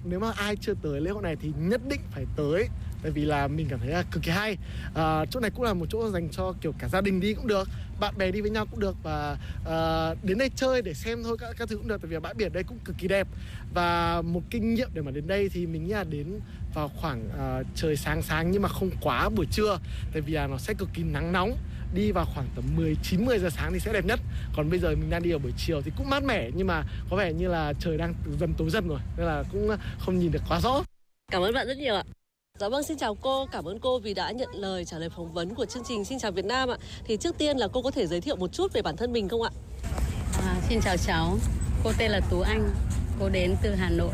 nếu mà ai chưa tới lễ hội này thì nhất định phải tới, tại vì là mình cảm thấy là cực kỳ hay. Chỗ này cũng là một chỗ dành cho kiểu cả gia đình đi cũng được, bạn bè đi với nhau cũng được, và đến đây chơi để xem thôi các thứ cũng được, tại vì bãi biển đây cũng cực kỳ đẹp. Và một kinh nghiệm để mà đến đây thì mình nghĩ là đến vào khoảng trời sáng nhưng mà không quá buổi trưa, tại vì là nó sẽ cực kỳ nắng nóng. Đi vào khoảng tầm 9-10 giờ sáng thì sẽ đẹp nhất. Còn bây giờ mình đang đi ở buổi chiều thì cũng mát mẻ, nhưng mà có vẻ như là trời đang dần tối dần rồi, nên là cũng không nhìn được quá rõ. Cảm ơn bạn rất nhiều ạ. Dạ vâng, xin chào cô, cảm ơn cô vì đã nhận lời trả lời phỏng vấn của chương trình Xin chào Việt Nam ạ. Thì trước tiên là cô có thể giới thiệu một chút về bản thân mình không ạ? Xin chào cháu, cô tên là Tú Anh, cô đến từ Hà Nội.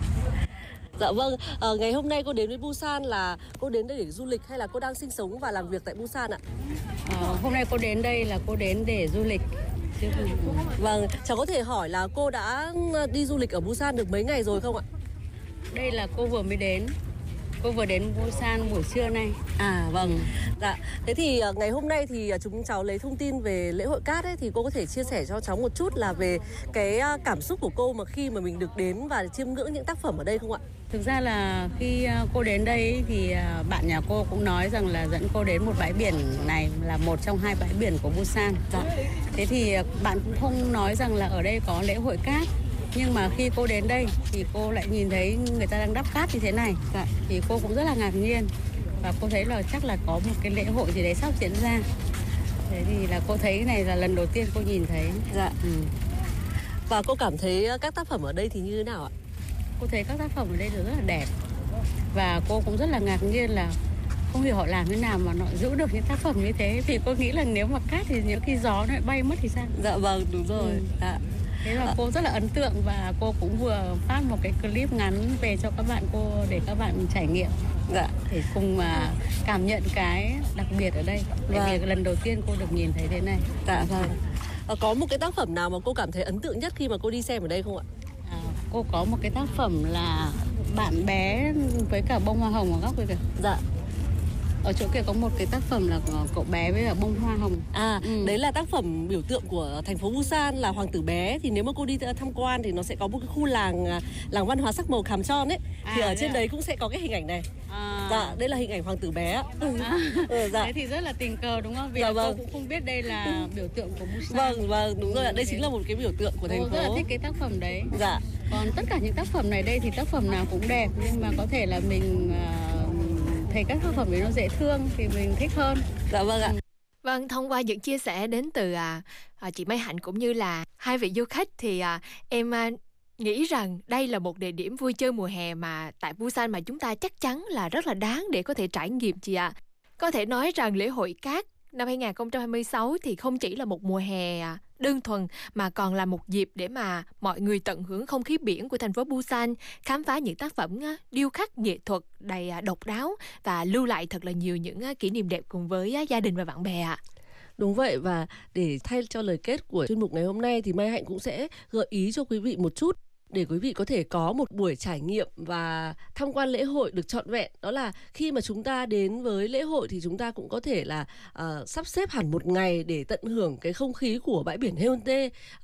Dạ vâng, ngày hôm nay cô đến với Busan là cô đến đây để du lịch hay là cô đang sinh sống và làm việc tại Busan ạ? Hôm nay cô đến đây là cô đến để du lịch. Vâng, cháu có thể hỏi là cô đã đi du lịch ở Busan được mấy ngày rồi không ạ? Đây là cô vừa mới đến. Cô vừa đến Busan buổi trưa nay. Vâng. Dạ. Thế thì ngày hôm nay thì chúng cháu lấy thông tin về lễ hội cát ấy, thì cô có thể chia sẻ cho cháu một chút là về cái cảm xúc của cô mà khi mà mình được đến và chiêm ngưỡng những tác phẩm ở đây không ạ? Thực ra là khi cô đến đây thì bạn nhà cô cũng nói rằng là dẫn cô đến một bãi biển này là một trong 2 bãi biển của Busan. Dạ. Thế thì bạn cũng không nói rằng là ở đây có lễ hội cát. Nhưng mà khi cô đến đây thì cô lại nhìn thấy người ta đang đắp cát như thế này. Dạ. Thì cô cũng rất là ngạc nhiên. Và cô thấy là chắc là có một cái lễ hội gì đấy sắp diễn ra. Thế thì là cô thấy cái này là lần đầu tiên cô nhìn thấy. Dạ. Và cô cảm thấy các tác phẩm ở đây thì như thế nào ạ? Cô thấy các tác phẩm ở đây rất là đẹp. Và cô cũng rất là ngạc nhiên là không hiểu họ làm thế nào mà nó giữ được những tác phẩm như thế. Vì cô nghĩ là nếu mà cát thì những khi gió nó lại bay mất thì sao? Dạ vâng, đúng rồi. Dạ. Thế là cô rất là ấn tượng và cô cũng vừa phát một cái clip ngắn về cho các bạn cô để các bạn trải nghiệm. Dạ. Để cùng mà cảm nhận cái đặc biệt ở đây. Tại vì lần đầu tiên cô được nhìn thấy thế này. Dạ vâng. Có một cái tác phẩm nào mà cô cảm thấy ấn tượng nhất khi mà cô đi xem ở đây không ạ? Cô có một cái tác phẩm là bạn bé với cả bông hoa hồng ở góc kia kìa. Dạ. Ở chỗ kia có một cái tác phẩm là cậu bé với cả bông hoa hồng. Đấy là tác phẩm biểu tượng của thành phố Busan là Hoàng tử bé. Thì nếu mà cô đi tham quan thì nó sẽ có một cái khu làng văn hóa sắc màu Kham Chon ấy. Thì ở trên đấy cũng sẽ có cái hình ảnh này. Dạ, đây là hình ảnh Hoàng tử bé. Dạ. Thế thì rất là tình cờ đúng không? Vì là cô cũng không biết đây là biểu tượng của Busan. Vâng, đúng rồi ạ. Đây chính là một cái biểu tượng của thành phố. Cô rất là thích cái tác phẩm đấy. Dạ. Còn tất cả những tác phẩm này đây thì tác phẩm nào cũng đẹp, nhưng mà có thể là mình thấy các tác phẩm đấy nó dễ thương thì mình thích hơn. Dạ vâng ạ. Vâng, thông qua những chia sẻ đến từ chị Mai Hạnh cũng như là hai vị du khách thì em nghĩ rằng đây là một địa điểm vui chơi mùa hè mà tại Busan mà chúng ta chắc chắn là rất là đáng để có thể trải nghiệm chị ạ. Có thể nói rằng lễ hội cát năm 2026 thì không chỉ là một mùa hè đơn thuần mà còn là một dịp để mà mọi người tận hưởng không khí biển của thành phố Busan, khám phá những tác phẩm điêu khắc nghệ thuật đầy độc đáo và lưu lại thật là nhiều những kỷ niệm đẹp cùng với gia đình và bạn bè ạ. Đúng vậy, và để thay cho lời kết của chuyên mục ngày hôm nay thì Mai Hạnh cũng sẽ gợi ý cho quý vị một chút để quý vị có thể có một buổi trải nghiệm và tham quan lễ hội được trọn vẹn. Đó là khi mà chúng ta đến với lễ hội thì chúng ta cũng có thể là sắp xếp hẳn một ngày để tận hưởng cái không khí của bãi biển Haeundae.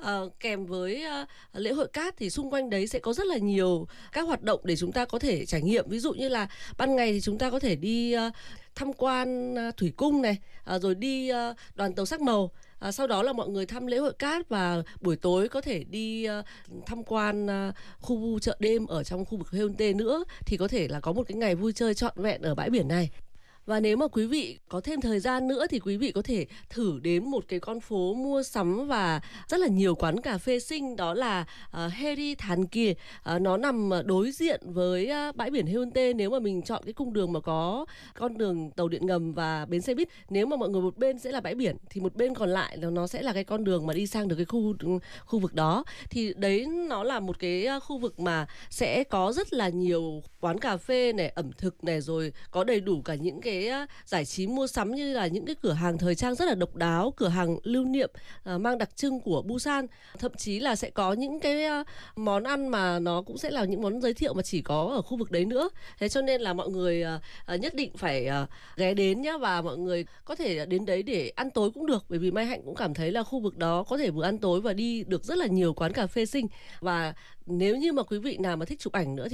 Kèm với lễ hội cát thì xung quanh đấy sẽ có rất là nhiều các hoạt động để chúng ta có thể trải nghiệm. Ví dụ như là ban ngày thì chúng ta có thể đi tham quan thủy cung này, rồi đi đoàn tàu sắc màu. Sau đó là mọi người thăm lễ hội cát và buổi tối có thể đi tham quan khu chợ đêm ở trong khu vực Haeundae nữa, thì có thể là có một cái ngày vui chơi trọn vẹn ở bãi biển này. Và nếu mà quý vị có thêm thời gian nữa thì quý vị có thể thử đến một cái con phố mua sắm và rất là nhiều quán cà phê xinh, đó là Heri Thankia. Nó nằm đối diện với bãi biển Haeundae. Nếu mà mình chọn cái cung đường mà có con đường tàu điện ngầm và bến xe buýt, nếu mà mọi người một bên sẽ là bãi biển thì một bên còn lại là nó sẽ là cái con đường mà đi sang được cái khu vực đó. Thì đấy nó là một cái khu vực mà sẽ có rất là nhiều quán cà phê này, ẩm thực này, rồi có đầy đủ cả những cái giải trí mua sắm như là những cái cửa hàng thời trang rất là độc đáo, cửa hàng lưu niệm mang đặc trưng của Busan. Thậm chí là sẽ có những cái món ăn mà nó cũng sẽ là những món giới thiệu mà chỉ có ở khu vực đấy nữa. Thế cho nên là mọi người nhất định phải ghé đến nhá, và mọi người có thể đến đấy để ăn tối cũng được, bởi vì Mai Hạnh cũng cảm thấy là khu vực đó có thể vừa ăn tối và đi được rất là nhiều quán cà phê xinh. Và nếu như mà quý vị nào mà thích chụp ảnh nữa thì